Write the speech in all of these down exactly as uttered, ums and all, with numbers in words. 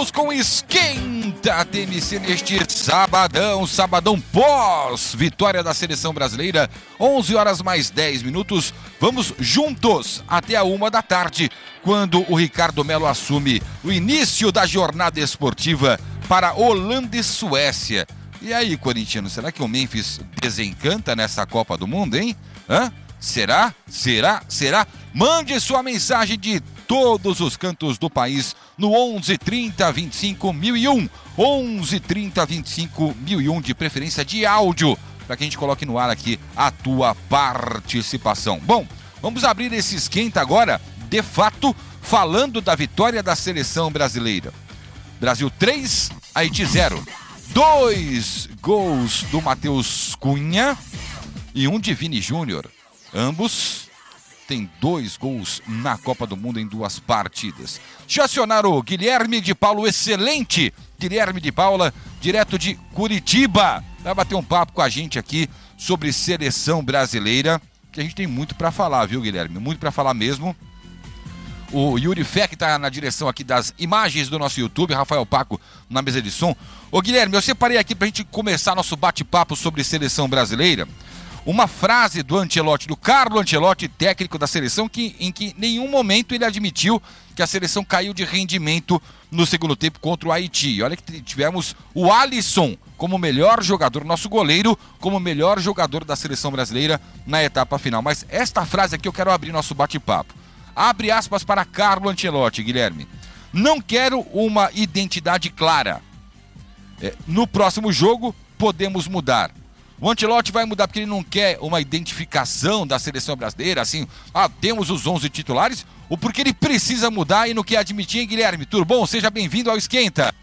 Vamos com Esquenta T M C neste sabadão, sabadão pós vitória da seleção brasileira, onze horas mais dez minutos. Vamos juntos até a uma da tarde, quando o Ricardo Melo assume o início da jornada esportiva para Holanda e Suécia. E aí, corintiano, será que o Memphis desencanta nessa Copa do Mundo, hein? Hã? Será? Será? Será? Mande sua mensagem de todos os cantos do país no onze trinta, vinte e cinco, mil e um. onze trinta, vinte e cinco, mil e um, de preferência de áudio, para que a gente coloque no ar aqui a tua participação. Bom, vamos abrir esse esquenta agora, de fato, falando da vitória da seleção brasileira. Brasil três, Haiti zero. Dois gols do Matheus Cunha e um de Vini Júnior. Ambos têm dois gols na Copa do Mundo em duas partidas. Deixa eu acionar o Guilherme de Paulo, excelente Guilherme de Paula, direto de Curitiba. Vai bater um papo com a gente aqui sobre seleção brasileira, que a gente tem muito para falar, viu, Guilherme? Muito para falar mesmo. O Yuri Fé, que está na direção aqui das imagens do nosso YouTube, Rafael Paco na mesa de som. Ô, Guilherme, eu separei aqui para a gente começar nosso bate-papo sobre seleção brasileira uma frase do Ancelotti, do Carlo Ancelotti, técnico da seleção, que, em que em nenhum momento ele admitiu que a seleção caiu de rendimento no segundo tempo contra o Haiti. Olha que tivemos o Alisson como melhor jogador, nosso goleiro, como melhor jogador da seleção brasileira na etapa final. Mas esta frase aqui eu quero abrir nosso bate-papo. Abre aspas para Carlo Ancelotti, Guilherme. Não quero uma identidade clara. É, no próximo jogo podemos mudar. O Ancelotti vai mudar porque ele não quer uma identificação da seleção brasileira, assim, ah, temos os onze titulares, ou porque ele precisa mudar e não quer admitir, hein, Guilherme? Tudo bom? Seja bem-vindo ao Esquenta.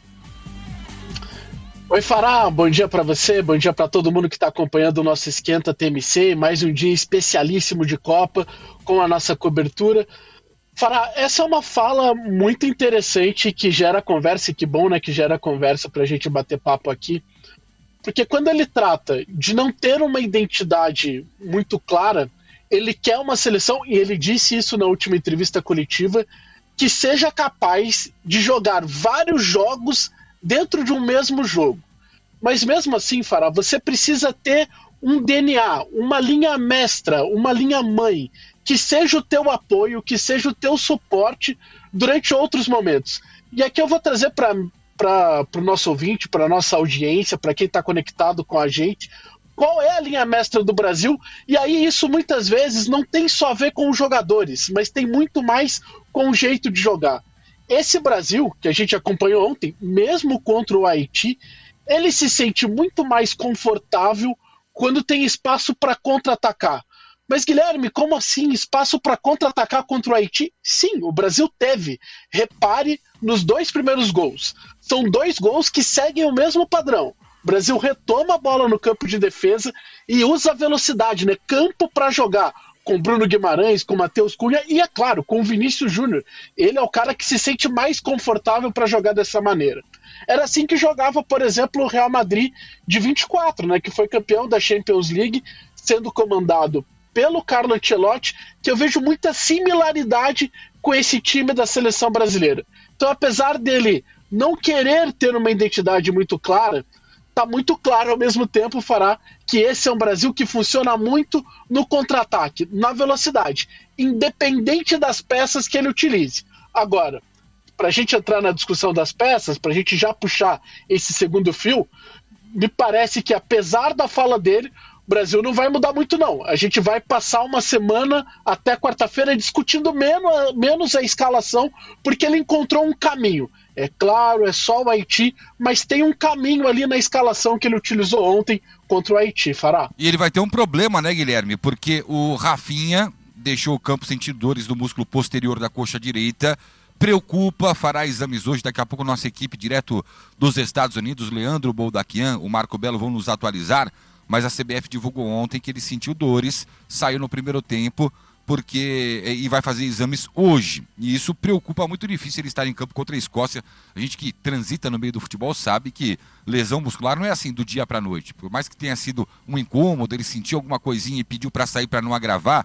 Oi, Fará, bom dia para você, bom dia para todo mundo que está acompanhando o nosso Esquenta T M C, mais um dia especialíssimo de Copa com a nossa cobertura. Fará, essa é uma fala muito interessante que gera conversa, e que bom, né, que gera conversa para a gente bater papo aqui. Porque quando ele trata de não ter uma identidade muito clara, ele quer uma seleção, e ele disse isso na última entrevista coletiva, que seja capaz de jogar vários jogos dentro de um mesmo jogo. Mas mesmo assim, Fará, você precisa ter um D N A, uma linha mestra, uma linha mãe, que seja o teu apoio, que seja o teu suporte durante outros momentos. E aqui eu vou trazer para para o nosso ouvinte, para a nossa audiência, para quem está conectado com a gente, qual é a linha mestra do Brasil. E aí isso muitas vezes não tem só a ver com os jogadores, mas tem muito mais com o jeito de jogar. Esse Brasil, que a gente acompanhou ontem, mesmo contra o Haiti, ele se sente muito mais confortável quando tem espaço para contra-atacar. Mas, Guilherme, como assim espaço para contra-atacar contra o Haiti? Sim, o Brasil teve. Repare nos dois primeiros gols. São dois gols que seguem o mesmo padrão. O Brasil retoma a bola no campo de defesa e usa a velocidade, né? Campo para jogar com Bruno Guimarães, com Matheus Cunha e, é claro, com o Vinícius Júnior. Ele é o cara que se sente mais confortável para jogar dessa maneira. Era assim que jogava, por exemplo, o Real Madrid de vinte e quatro, né? Que foi campeão da Champions League, sendo comandado pelo Carlo Ancelotti, que eu vejo muita similaridade com esse time da seleção brasileira. Então, apesar dele não querer ter uma identidade muito clara, está muito claro ao mesmo tempo, Fará, que esse é um Brasil que funciona muito no contra-ataque, na velocidade, independente das peças que ele utilize. Agora, para a gente entrar na discussão das peças, para a gente já puxar esse segundo fio, me parece que, apesar da fala dele, o Brasil não vai mudar muito, não. A gente vai passar uma semana até quarta-feira discutindo menos, menos a escalação, porque ele encontrou um caminho. É claro, é só o Haiti, mas tem um caminho ali na escalação que ele utilizou ontem contra o Haiti, Fará. E ele vai ter um problema, né, Guilherme? Porque o Rafinha deixou o campo sentindo dores do músculo posterior da coxa direita. Preocupa, fará exames hoje, daqui a pouco nossa equipe direto dos Estados Unidos, Leandro Boldaquian, o Marco Belo vão nos atualizar. Mas a C B F divulgou ontem que ele sentiu dores, saiu no primeiro tempo, porque e vai fazer exames hoje. E isso preocupa, muito difícil ele estar em campo contra a Escócia. A gente que transita no meio do futebol sabe que lesão muscular não é assim do dia para a noite. Por mais que tenha sido um incômodo, ele sentiu alguma coisinha e pediu para sair para não agravar,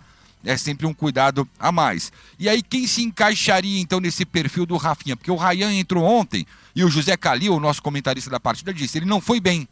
é sempre um cuidado a mais. E aí quem se encaixaria então nesse perfil do Rafinha? Porque o Ryan entrou ontem e o José Calil, o nosso comentarista da partida, disse, ele não foi bem.